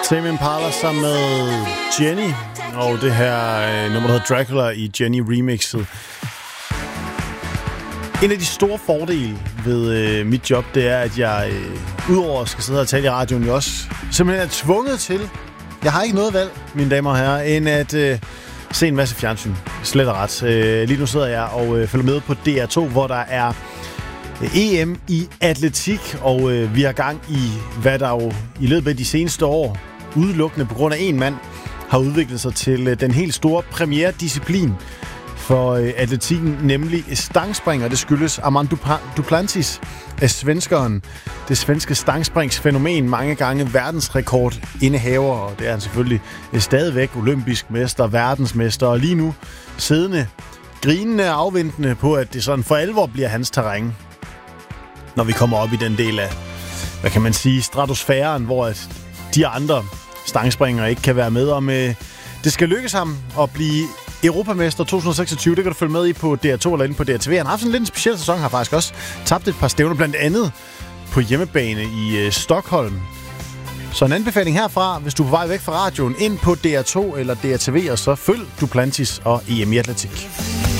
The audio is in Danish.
Tame Impala sammen med Jenny, og det her nummer, der hedder Dracula i Jenny remixet. En af de store fordele ved mit job, det er, at jeg udover at skal sidde og tale i radioen, jo også simpelthen er tvunget til, jeg har ikke noget valg, mine damer og herrer, end at se en masse fjernsyn. Slet og ret. Lige nu sidder jeg og følger med på DR2, hvor der er EM i atletik, og vi har gang i, hvad der jo i løbet af de seneste år, udelukkende på grund af en mand, har udviklet sig til den helt store premiere-disciplin for atletikken, nemlig stangspring, og det skyldes Armand Duplantis af svenskeren. Det svenske stangspringsfænomen, mange gange verdensrekordindehaver, og det er han selvfølgelig stadigvæk olympisk mester, verdensmester, og lige nu siddende, grinende og afventende på, at det sådan for alvor bliver hans terræn, når vi kommer op i den del af, hvad kan man sige, stratosfæren, hvor at de andre stangspringere ikke kan være med. Om det skal lykkes ham at blive europamester 2026, det kan du følge med i på DR2 eller inde på DRTV. Han har haft en lidt speciel sæson, har faktisk også tabt et par stævner, blandt andet på hjemmebane i Stockholm. Så en anbefaling herfra, hvis du er på vej væk fra radioen, ind på DR2 eller DRTV, og så følg Duplantis og EM i atletik.